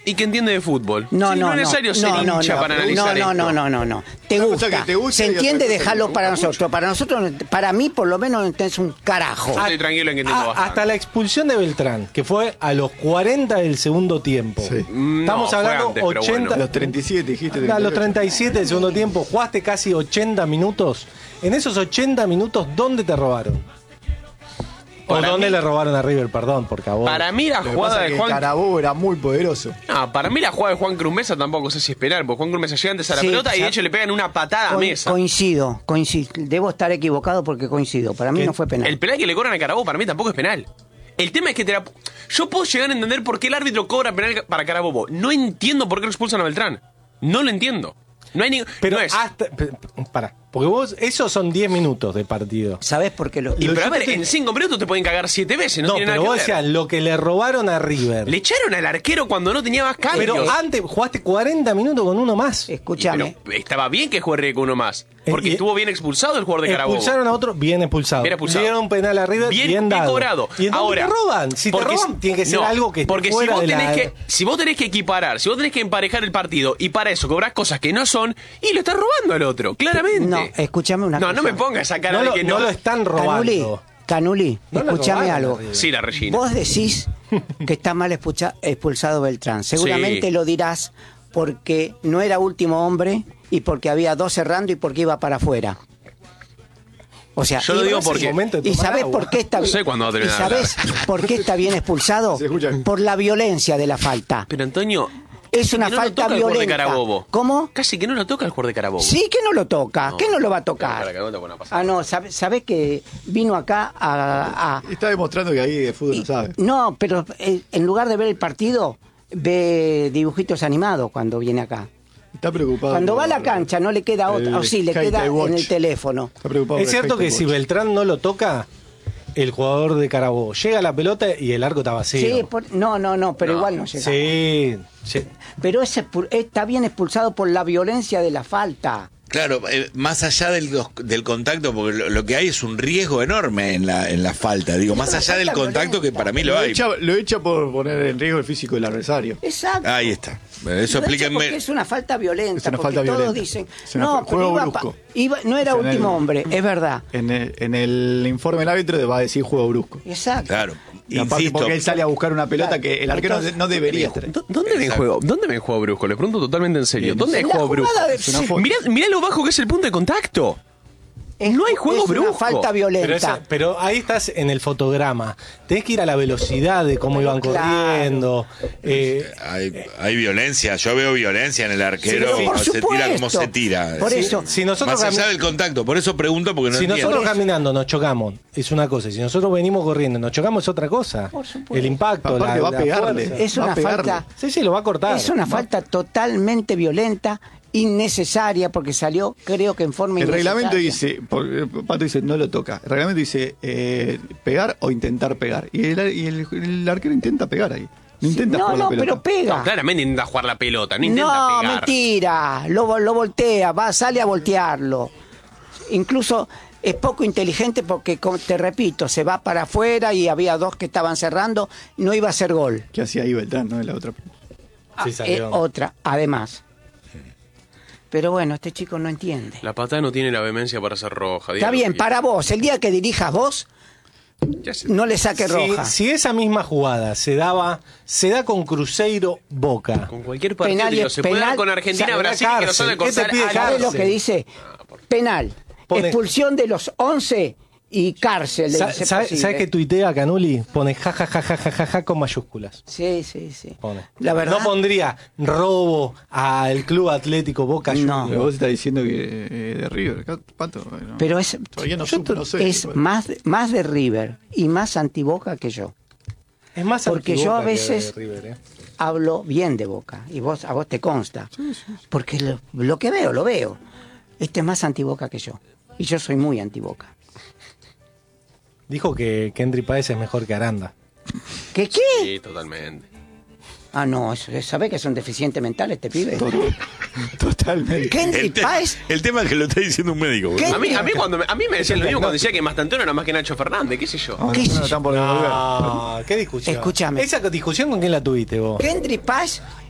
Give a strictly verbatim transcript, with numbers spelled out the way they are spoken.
Y que entiende de fútbol. No, sí, no, no es necesario no, ser no, hincha no, para no, analizar no, esto. no, no, no, no. Te Una gusta. cosa que te gusta Se y otra entiende, cosa que dejarlo te para gusta nosotros. Para nosotros, para mí, por lo menos, no entendés un carajo. Yo estoy tranquilo en que entiendo A- bastante. hasta la expulsión de Beltrán, que fue a los cuarenta del segundo tiempo. Sí. No, Estamos fue hablando antes, pero ochenta. bueno. A los treinta y siete dijiste. A los treinta y ocho. treinta y siete del segundo tiempo, jugaste casi ochenta minutos. En esos ochenta minutos, ¿dónde te robaron? ¿O Para dónde mí- le robaron a River? Perdón, por favor. Para mí la Lo que jugada pasa de es que Juan... Carabobo era muy poderoso. No, para mí la jugada de Juan Cruz Mesa tampoco sé si esperar, porque Juan Cruz Mesa llega antes a la Sí, pelota y de ya- hecho le pegan una patada a Co- Mesa. Coincido, coincido. Debo estar equivocado porque coincido. Para mí ¿Qué? no fue penal. El penal que le cobran a Carabobo para mí tampoco es penal. El tema es que te la... Yo puedo llegar a entender por qué el árbitro cobra penal para Carabobo. No entiendo por qué lo expulsan a Beltrán. No lo entiendo. No hay ni... Pero no es. hasta. pe- Para, porque vos, esos son diez minutos de partido. ¿Sabés por qué lo.? Y Lo- pero a yo ver, te- en cinco minutos te pueden cagar siete veces, no, No, tiene pero nada vos que ver. decías, lo que le robaron a River. Le echaron al arquero cuando no tenía más cambios. Pero antes jugaste cuarenta minutos con uno más. Escúchame. Pero estaba bien que juegue River con uno más. Porque Eh, y- estuvo bien expulsado el jugador de Carabobo. Expulsaron a otro, bien expulsado. Bien expulsado. Dieron un penal a River, Bien, bien, bien dado. cobrado. ¿Y entonces Ahora, te roban? Si te porque roban, si- tiene que ser no, algo que esté porque si fuera vos, de tenés la... que, si vos tenés que equiparar, si vos tenés que emparejar el partido y para eso cobras cosas que no son, y lo estás robando al otro, claramente. No, escúchame una No, cosa. no me pongas esa cara No de lo, que no no. lo están robando. Canuli, Canuli, No lo escúchame robaron algo. a River. Sí, la Regina. Vos decís que está mal expulsa- expulsado Beltrán. Seguramente Sí. lo dirás porque no era último hombre y porque había dos cerrando y porque iba para afuera. O sea, Yo lo y- digo Es el porque- momento de ¿Y tomar sabés agua. por qué está No bien? sé cuándo va a ¿Y terminar de sabés por qué está bien expulsado? Se escucha. Por la violencia de la falta. Pero Antonio, Es casi una que no lo falta toca el jugador de violenta. Carabobo. ¿Cómo? Casi que no lo toca el jugador de Carabobo. Sí, que no lo toca. No. ¿Qué no lo va a Para tocar? que no te ponga a pasar. Ah, no, ¿sabés sabe que vino acá a- a, Está demostrando que ahí de fútbol no sabe. No, pero eh, en lugar de ver el partido, ve dibujitos animados cuando viene acá. Está preocupado. Cuando va a la por- cancha no le queda el otra, o sí, le Sky queda Watch. en el teléfono. Está preocupado Es por el cierto Sky que si Watch. Beltrán no lo toca, el jugador de Carabobo llega a la pelota y el arco está vacío. Sí, por- no, no, no, pero No. igual no llega. Sí, sí. Pero ese pu- está bien expulsado por la violencia de la falta. Claro, eh, más allá del, del contacto, porque lo, lo que hay es un riesgo enorme en la, en la falta. Digo, más una allá del falta contacto que violenta. para mí lo Lo hay. echa, lo echa por poner en riesgo el físico del adversario. Exacto. Ahí está. Eso Lo echa explíquenme. porque es una falta violenta. Es una porque falta todos violenta. dicen, Es una no, fa- pero juego iba brusco. pa- iba- no era Es en último el- hombre, es verdad. En el, en el informe del árbitro va a decir juego brusco. Exacto. Claro. Y aparte Insisto. porque él sale a buscar una pelota Claro. que el arquero Entonces, no debería. ¿Dó- ¿Dónde ven Exacto. juego? ¿Dónde ven juego brusco? Les pregunto totalmente en serio. En ¿Dónde hay la juego brusco? jugada de- Es una sí, foto. Mirá, mirá lo bajo que es el punto de contacto. es- no hay juego es brusco. una falta Pero, violenta. esa- pero ahí estás en el fotograma. Tenés que ir a la velocidad de cómo iban Claro. corriendo. Eh, Hay, hay violencia, yo veo violencia en el arquero, Sí, por se tira como supuesto. se tira. Por Sí. eso. si nosotros Más allá cami- del contacto, por eso pregunto porque no si entiendo. nosotros Por eso. caminando nos chocamos, es una cosa. Y si nosotros venimos corriendo y nos chocamos, es otra cosa. Por supuesto. El impacto, Aparte la, va a la pegarle. fuerza. Es Va a una pegarle. falta. Sí, sí, lo va a cortar. Es una Va- falta totalmente violenta, innecesaria, porque salió, creo que en forma El innecesaria. reglamento dice, por- eh, Pato dice, no lo toca. El reglamento dice eh, pegar o intentar pegar. Y el, y el- el arquero intenta pegar ahí. No intenta No, jugar la no, pelota. pero pega. No, claramente intenta jugar la pelota, no intenta No, pegar. mentira. Lo, lo voltea, va, sale a voltearlo. Incluso es poco inteligente porque, como te repito, se va para afuera y había dos que estaban cerrando, no iba a ser gol. ¿Qué hacía ahí Beltrán? No es la otra. Ah, Sí, salió. eh, otra, además. Pero bueno, este chico no entiende. La patada no tiene la vehemencia para ser roja. Está dígalo bien, que- para vos, el día que dirijas vos, Ya sé. no le saques Si, roja. si esa misma jugada se daba, se da con Cruzeiro Boca. Con cualquier partido, Penal y- digo, se puede dar penal, con Argentina, sa- Brasil, y que nos cárcel. van a cortar Este pide a- ¿Sabés lo cárcel. que dice? Penal, Pone- expulsión de los once y cárcel. de Sa- ser ¿Sabe- posible. ¿Sabes qué tuitea Canuli? Pone ja, ja, ja, ja, ja, ja, ja con mayúsculas. Sí, sí, sí. Pone. La verdad. No pondría robo al Club Atlético Boca No. Pero Juniors. vos estás diciendo que eh, de River, acá, Pato. bueno. Pero es, Todavía no yo supo, te- no sé. es más, más de River y más antiboca que yo. Es más Porque yo antiboca a que de veces River, ¿eh? hablo bien de Boca y vos a vos te consta. Porque lo, lo que veo, lo veo. Este es más antiboca que yo. Y yo soy muy antiboca. Dijo que Kendry Páez es mejor que Aranda. ¿Qué qué? Sí, totalmente. Ah, no, eso- ¿sabe que es un deficiente mental este pibe? Totalmente. Kendry El, te- Páez. el tema es que lo está diciendo un médico. boludo. ¿Qué? A mí, a mí, cuando me, a mí me decían lo mismo cuando decía que Mastantero era más que Nacho Fernández, qué sé yo. Ahora ¿Qué no sé están por devolver. No, qué discusión. Escúchame. ¿Esa discusión con quién la tuviste vos? Kendry Páez